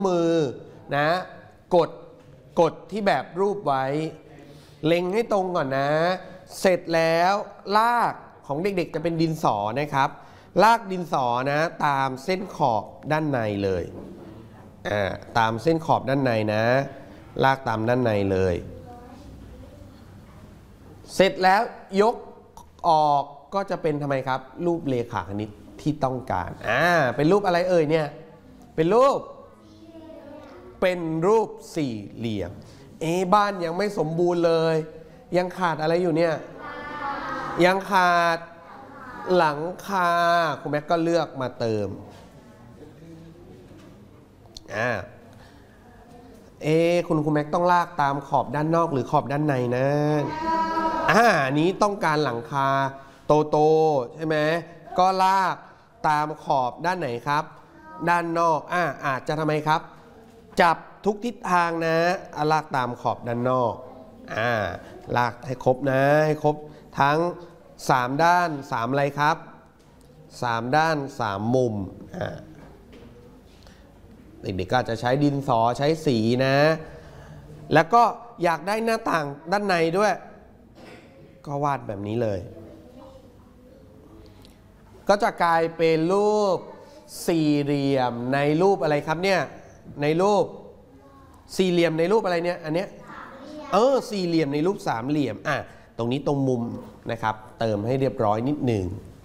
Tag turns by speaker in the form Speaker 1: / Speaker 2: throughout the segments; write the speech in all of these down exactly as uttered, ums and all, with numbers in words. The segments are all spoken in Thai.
Speaker 1: มือนะกดกดที่แบบรูปไว้เล็งให้ตรงก่อนนะเสร็จแล้วลากของเด็กๆจะเป็นดินสอนะครับลากดินสอนะตามเส้นขอบด้านในเลยอ่าตามเส้นขอบด้านในนะลากตามด้านในเลยเสร็จแล้วยกออกก็จะเป็นทำไมครับรูปเรขาคณิตที่ต้องการอ่าเป็นรูปอะไรเอ่ยเนี่ยเป็นรูปเป็นรูปสี่เหลี่ยมเอ๊ะบ้านยังไม่สมบูรณ์เลยยังขาดอะไรอยู่เนี่ยยังขาดหลังคาคุณแม็กก็เลือกมาเติมอ่าเอ๊ะคุณคุณแม็กต้องลากตามขอบด้านนอกหรือขอบด้านในนะอ่านี้ต้องการหลังคาโตโตใช่ไหมก็ลากตามขอบด้านไหนครับด้านนอกอ่าอาจจะทำไมครับจับทุกทิศทางนะลากตามขอบด้านนอกอ่าลากให้ครบนะให้ครบทั้งสามด้านสามอะไรครับสามด้านสามมุมอ่าเด็กๆก็จะใช้ดินสอใช้สีนะแล้วก็อยากได้หน้าต่างด้านในด้วยก็วาดแบบนี้เลยก็จะกลายเป็นรูปสี่เหลี่ยมในรูปอะไรครับเนี่ยในรูปสี่เหลี่ยมในรูปอะไรเนี่ยอันเนี้ยเออสี่เหลี่ยมในรูปสามเหลี่ยมอ่ะตรงนี้ตรงมุมนะครับเติมให้เรียบร้อยนิดหนึ่ง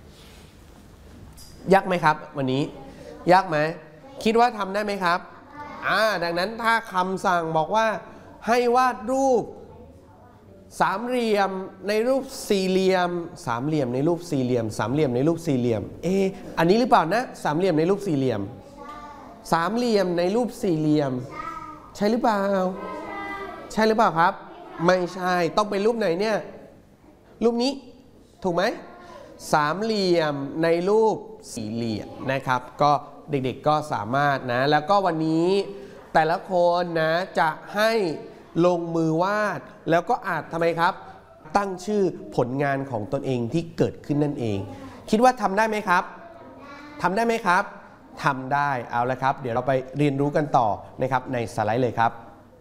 Speaker 1: ยากไหมครับวันนี้ยากไหมคิดว่าทำได้ไหมครับอ่าดังนั้นถ้าคำสั่งบอกว่าให้วาดรูปสามเหลี่ยมในรูปสี่เหลี่ยมสามเหลี่ยมในรูปสี่เหลี่ยมสามเหลี่ยมในรูปสี่เหลี่ยมเอออันนี้หรือเปล่านะสามเหลี่ยมในรูปสี่เหลี่ยมสามเหลี่ยมในรูปสี่เหลี่ยมใช่หรือเปล่าใช่หรือเปล่าครับไม่ใช่ต้องเป็นรูปไหนเนี่ยรูปนี้ถูกไหมสามเหลี่ยมในรูปสี่เหลี่ยมนะครับก็เด็กๆก็สามารถนะแล้วก็วันนี้แต่ละคนนะจะให้ลงมือวาดแล้วก็อาจทำไมครับตั้งชื่อผลงานของตนเองที่เกิดขึ้นนั่นเองคิดว่าทำได้ไหมครับทำได้ไหมครับทำได้เอาละครับเดี๋ยวเราไปเรียนรู้กันต่อนะครับในสไลด์เลยครับ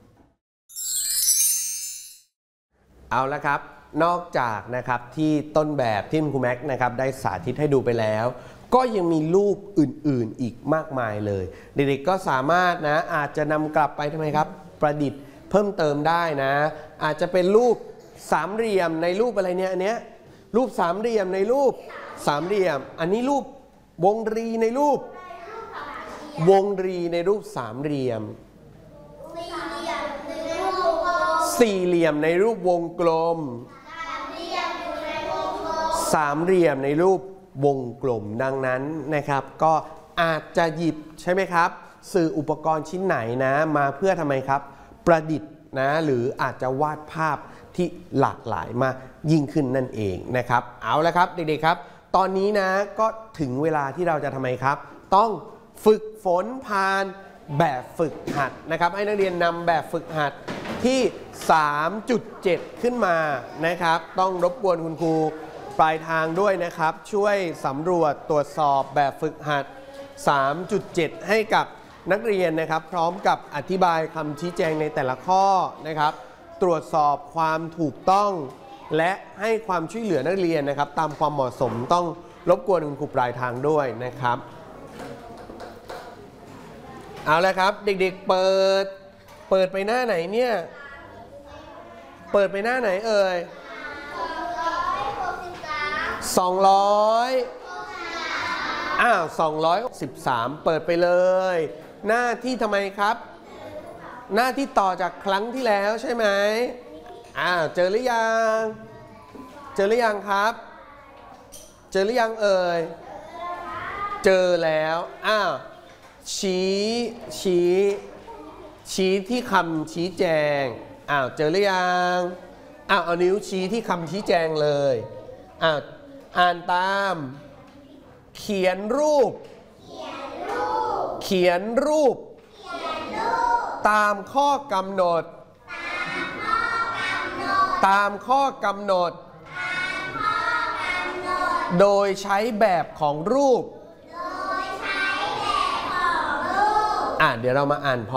Speaker 1: เอาละครับนอกจากนะครับที่ต้นแบบที่คุณครูแม็กซ์นะครับได้สาธิตให้ดูไปแล้วก็ยังมีรูปอื่นๆอีกมากมายเลยเด็กๆก็สามารถนะอาจจะนำกลับไปทำไมครับประดิษฐ์เพิ่มเติมได้นะอาจจะเป็นรูปสามเหลี่ยมในรูปอะไรเนี่ยอันเนี้ยรูปสามเหลี่ยมในรูปสามเหลี่ยมอันนี้รูปวงรีในรูปวงรีในรูปสามเหลี่ยมสี่เหลี่ยมในรูปวงกลมสามเหลี่ยมในรูปวงกลมดังนั้นนะครับก็อาจจะหยิบใช่ไหมครับสื่ออุปกรณ์ชิ้นไหนนะมาเพื่อทำไมครับประดิษฐ์นะหรืออาจจะวาดภาพที่หลากหลายมากยิ่งขึ้นนั่นเองนะครับเอาละครับเด็กๆครับตอนนี้นะก็ถึงเวลาที่เราจะทำไมครับต้องฝึกฝนผ่านแบบฝึกหัดนะครับให้นักเรียนนำแบบฝึกหัดที่ สามจุดเจ็ด ขึ้นมานะครับต้องรบกวนคุณครูปลายทางด้วยนะครับช่วยสำรวจตรวจสอบแบบฝึกหัด สามจุดเจ็ด ให้กับนักเรียนนะครับพร้อมกับอธิบายคำชี้แจงในแต่ละข้อนะครับตรวจสอบความถูกต้องและให้ความช่วยเหลือนักเรียนนะครับตามความเหมาะสมต้องรบกวนคุณครูปลายทางด้วยนะครับเอาละครับเด็กๆเปิดเปิดไปหน้าไหนเนี่ยเปิดไปหน้าไหนเอ่ยสองร้อยอ้าวสองร้อยสิบสามเปิดไปเลยหน้าที่ทำไมครับหน้าที่ต่อจากครั้งที่แล้วใช่ไหมอ้าวเจอหรือยังเจอหรือยังครับเจอหรือยังเอ่ยเจอแล้วอ้าวชี้ชี้ชี้ที่คำชี้แจงอ้าวเจอหรือยังอ้าวเอานิ้วชี้ที่คำชี้แจงเลยอ้าวอ่านตามเขียนรูปเขียนรูปตามข้อกำหนดตามข้อกำหนดโดยใช้แบบของรูปอ่ะเดี๋ยวเรามาอ่านพ